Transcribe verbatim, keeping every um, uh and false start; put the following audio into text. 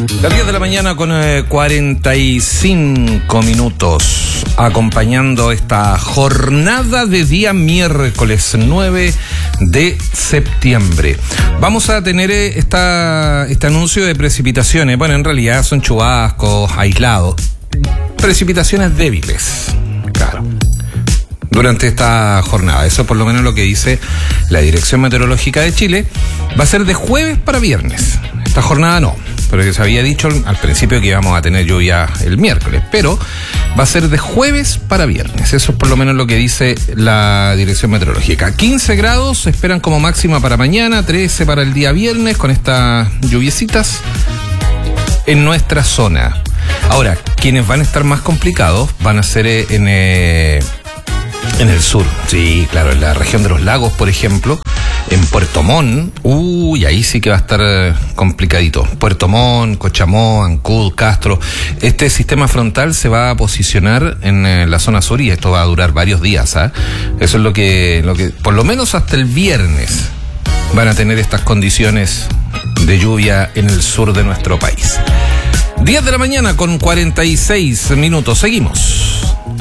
Las diez de la mañana con eh, cuarenta y cinco minutos, acompañando esta jornada de día miércoles nueve de septiembre. Vamos a tener eh, esta, este anuncio de precipitaciones. Bueno, en realidad son chubascos aislados, precipitaciones débiles, claro, durante esta jornada. Eso es por lo menos lo que dice la Dirección Meteorológica de Chile. Va a ser de jueves para viernes. Esta jornada no, pero que se había dicho al principio que íbamos a tener lluvia el miércoles, pero va a ser de jueves para viernes. Eso es por lo menos lo que dice la Dirección Meteorológica. quince grados se esperan como máxima para mañana, trece para el día viernes, con estas lluviecitas en nuestra zona. Ahora, quienes van a estar más complicados van a ser en... Eh, En el sur, sí, claro, en la región de los lagos, por ejemplo, en Puerto Montt, uy, ahí sí que va a estar eh, complicadito. Puerto Montt, Cochamó, Ancud, Castro. Este sistema frontal se va a posicionar en eh, la zona sur y esto va a durar varios días, ¿eh? Eso es lo que, lo que, por lo menos hasta el viernes, van a tener estas condiciones de lluvia en el sur de nuestro país. diez de la mañana con cuarenta y seis minutos, seguimos.